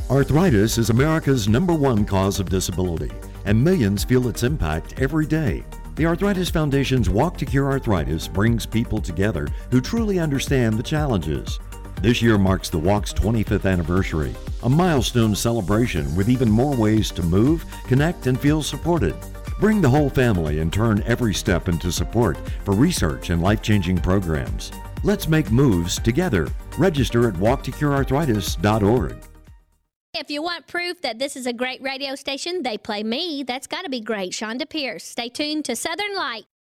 Arthritis is America's #1 cause of disability, and millions feel its impact every day. The Arthritis Foundation's Walk to Cure Arthritis brings people together who truly understand the challenges. This year marks the Walk's 25th anniversary, a milestone celebration with even more ways to move, connect, and feel supported. Bring the whole family and turn every step into support for research and life-changing programs. Let's make moves together. Register at walktocurearthritis.org. If you want proof that this is a great radio station, they play me. That's got to be great. Shonda Pierce. Stay tuned to Southern Light.